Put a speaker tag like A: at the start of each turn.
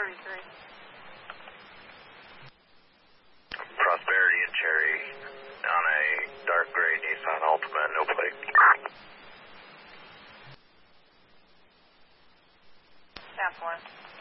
A: 33.
B: Prosperity and Cherry on a dark gray Nissan Altima, no plate.
A: South 1.